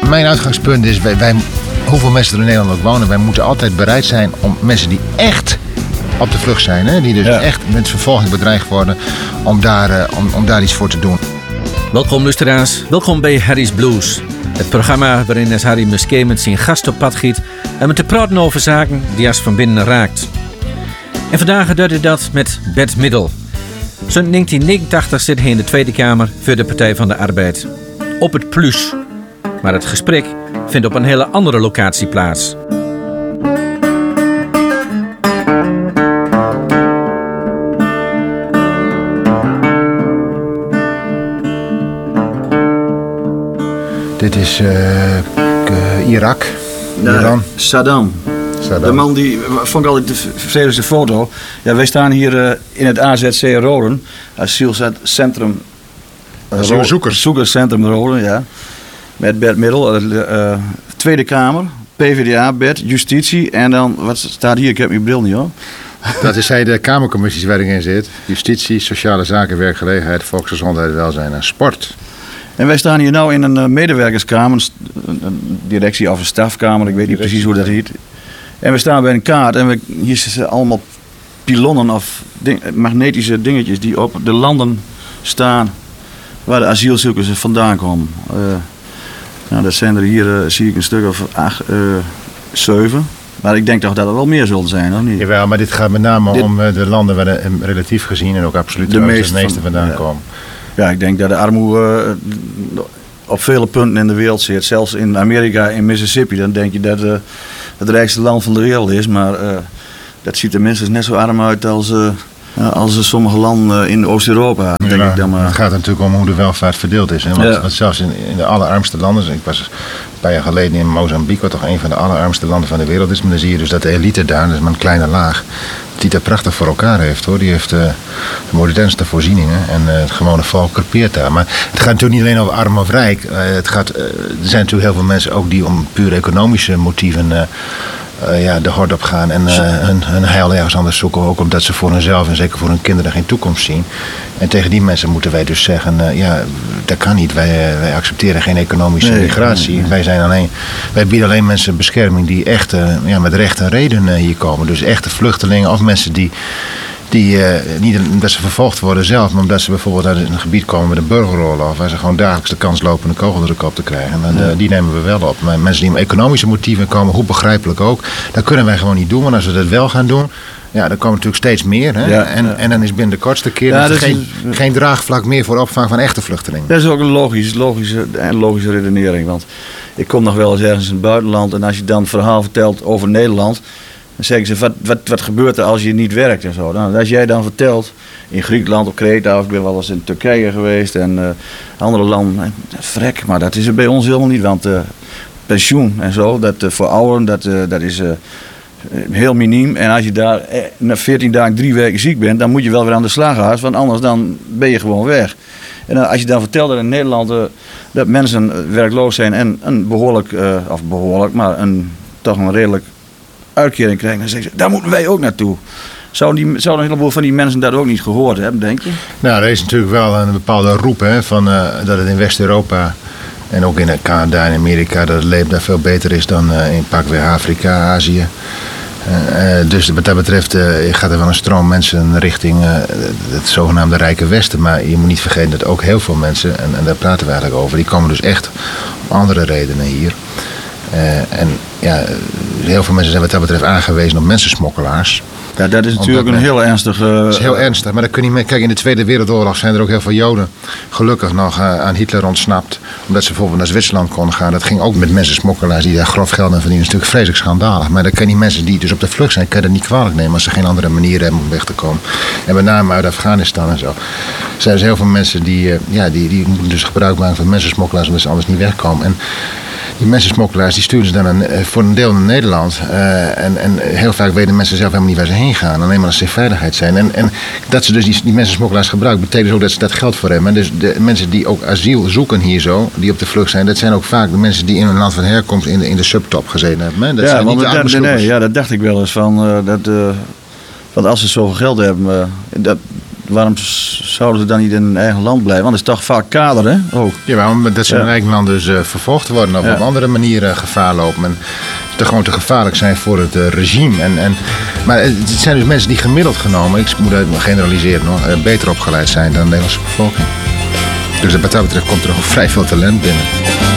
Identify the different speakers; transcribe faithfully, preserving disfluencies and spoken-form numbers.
Speaker 1: mijn uitgangspunt is, wij, wij, hoeveel mensen er in Nederland ook wonen, wij moeten altijd bereid zijn om mensen die echt op de vlucht zijn, hè, die dus ja. echt met vervolging bedreigd worden, om daar, uh, om, om daar iets voor te doen.
Speaker 2: Welkom luisteraars, welkom bij Harry's Blues. Het programma waarin Harry Musquet met zijn gast op pad giet en met te praten over zaken die als van binnen raakt. En vandaag doet hij dat met Bert Middel. Sinds negentien negenentachtig zit hij in de Tweede Kamer voor de Partij van de Arbeid. Op het Plus. Maar het gesprek vindt op een hele andere locatie plaats.
Speaker 1: Dit is uh, uh, Irak,
Speaker 3: ja,
Speaker 1: Iran.
Speaker 3: Saddam.
Speaker 1: Saddam.
Speaker 3: De man die, vond ik altijd de vervelendste foto. Ja, wij staan hier uh, in het A Z C Roden, asielcentrum.
Speaker 1: Asielzoekers.
Speaker 3: Zoekerscentrum Roden, ja. Met Bert Middel, uh, Tweede Kamer, P V D A, Bert, Justitie en dan, wat staat hier, ik heb mijn bril niet hoor.
Speaker 1: Dat is hij de Kamercommissies waar ik in zit. Justitie, Sociale Zaken, Werkgelegenheid, Volksgezondheid, Welzijn en Sport.
Speaker 3: En wij staan hier nu in een uh, medewerkerskamer, een directie- of een stafkamer, ik weet niet precies hoe dat heet. En we staan bij een kaart en we, hier zitten allemaal pilonnen of ding, magnetische dingetjes die op de landen staan waar de asielzoekers vandaan komen. Uh, nou, dat zijn er hier, uh, zie ik een stuk of acht, uh, zeven. Maar ik denk toch dat er wel meer zullen zijn, of niet?
Speaker 1: Jawel, maar dit gaat met name dit, om uh, de landen waar de, um, relatief gezien en ook absoluut de meeste, de meeste vandaan
Speaker 3: ja.
Speaker 1: komen.
Speaker 3: Ja, ik denk dat de armoede uh, op vele punten in de wereld zit. Zelfs in Amerika, in Mississippi, dan denk je dat uh, het rijkste land van de wereld is. Maar uh, dat ziet er minstens net zo arm uit als, uh, als sommige landen in Oost-Europa.
Speaker 1: Ja,
Speaker 3: denk ik dan maar.
Speaker 1: Het gaat natuurlijk om hoe de welvaart verdeeld is. Hè? Want,
Speaker 3: Ja.
Speaker 1: want zelfs in, in de allerarmste landen, ik was een paar jaar geleden in Mozambique, wat toch een van de allerarmste landen van de wereld is. Maar dan zie je dus dat de elite daar, dat is maar een kleine laag, die dat prachtig voor elkaar heeft, hoor. Die heeft uh, de modernste voorzieningen en uh, het gewone volk crepeert daar. Maar het gaat natuurlijk niet alleen over arm of rijk. Uh, het gaat, uh, er zijn natuurlijk heel veel mensen ook die om puur economische motieven uh, uh, ja, de hort op gaan en uh, hun, hun heil ergens anders zoeken. Ook omdat ze voor hunzelf en zeker voor hun kinderen geen toekomst zien. En tegen die mensen moeten wij dus zeggen, uh, ja, dat kan niet. Wij, uh, wij accepteren geen economische nee, migratie. Nee, nee. Wij, zijn alleen, wij bieden alleen mensen bescherming die echt uh, ja, met recht en reden uh, hier komen. Dus echte vluchtelingen of mensen die, die uh, niet omdat ze vervolgd worden zelf, maar omdat ze bijvoorbeeld uit een gebied komen met een burgeroorlog, waar ze gewoon dagelijks de kans lopen een kogel door de kop te krijgen. En uh, ja. die nemen we wel op. Maar mensen die om economische motieven komen, hoe begrijpelijk ook, dat kunnen wij gewoon niet doen. Want als we dat wel gaan doen, ja, dan komen natuurlijk steeds meer. Hè? Ja, en, ja. en dan is binnen de kortste keer ja, geen, is, geen draagvlak meer voor opvang van echte vluchtelingen.
Speaker 3: Dat is ook een logisch, logische, logische redenering. Want ik kom nog wel eens ergens in het buitenland en als je dan een verhaal vertelt over Nederland, dan zeggen ze, wat, wat, wat gebeurt er als je niet werkt en zo. Nou, als jij dan vertelt, in Griekenland, op Kreta, of ik ben wel eens in Turkije geweest en uh, andere landen, vrek, maar dat is er bij ons helemaal niet. Want uh, pensioen en zo, dat uh, voor ouderen, dat, uh, dat is Uh, heel miniem. En als je daar na veertien dagen, drie weken ziek bent, dan moet je wel weer aan de slag gaan, want anders dan ben je gewoon weg. En dan, als je dan vertelt dat in Nederland uh, dat mensen werkloos zijn en een behoorlijk, uh, of behoorlijk, maar een, toch een redelijk uitkering krijgen, dan zeggen ze, daar moeten wij ook naartoe. Zouden, die, zouden een heleboel van die mensen dat ook niet gehoord hebben, denk je?
Speaker 1: Nou, er is natuurlijk wel een bepaalde roep, hè, van, uh, dat het in West-Europa en ook in Canada en Amerika, dat het leven daar veel beter is dan uh, in pakweg Afrika, Azië. Uh, uh, dus wat dat betreft uh, gaat er wel een stroom mensen richting uh, het zogenaamde rijke Westen. Maar je moet niet vergeten dat ook heel veel mensen, en, en daar praten we eigenlijk over, die komen dus echt om andere redenen hier. Uh, en ja, heel veel mensen zijn wat dat betreft aangewezen op mensensmokkelaars.
Speaker 3: Ja, dat is natuurlijk Omdat, een heel ernstig... Uh,
Speaker 1: dat is heel ernstig, maar dat kun je niet meer. Kijk, in de Tweede Wereldoorlog zijn er ook heel veel Joden gelukkig nog uh, aan Hitler ontsnapt. Omdat ze bijvoorbeeld naar Zwitserland konden gaan. Dat ging ook met mensensmokkelaars die daar grof geld aan verdienen. Dat is natuurlijk vreselijk schandalig. Maar dan kan die mensen die dus op de vlucht zijn, kan je dat niet kwalijk nemen als ze geen andere manier hebben om weg te komen. En met name uit Afghanistan en zo. Er zijn dus heel veel mensen die, uh, ja, die, die moeten dus gebruik maken van mensensmokkelaars omdat ze anders niet wegkomen. En die mensensmokkelaars die sturen ze dan een, voor een deel naar Nederland. Uh, en, en heel vaak weten mensen zelf helemaal niet waar ze heen gaan. Alleen maar als ze in veiligheid zijn. En, en dat ze dus die, die mensensmokkelaars gebruiken, betekent dus ook dat ze dat geld voor hebben. En dus de mensen die ook asiel zoeken hier zo, die op de vlucht zijn, dat zijn ook vaak de mensen die in hun land van herkomst in de, in de subtop gezeten hebben. Hè? Dat
Speaker 3: ja,
Speaker 1: zijn
Speaker 3: want
Speaker 1: niet de
Speaker 3: dat, nee, ja, dat dacht ik wel eens van. Uh, dat, uh, want als ze zoveel geld hebben, uh, dat, waarom zouden ze dan niet in hun eigen land blijven? Want het is toch vaak kader, hè? Ook.
Speaker 1: Ja, maar dat ze in hun eigen land dus uh, vervolgd worden of ja. op andere manieren gevaar lopen. En te gewoon te gevaarlijk zijn voor het uh, regime. En, en, maar het zijn dus mensen die gemiddeld genomen, ik moet het generaliseren hoor, uh, beter opgeleid zijn dan de Nederlandse bevolking. Dus wat dat betreft komt er nog vrij veel talent binnen.